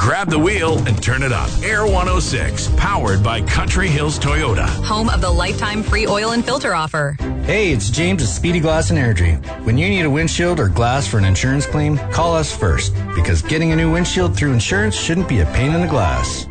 Grab the wheel and turn it up. Air 106, powered by Country Hills Toyota. Home of the lifetime free oil and filter offer. Hey, it's James at Speedy Glass and Energy. When you need a windshield or glass for an insurance claim, call us first, because getting a new windshield through insurance shouldn't be a pain in the glass.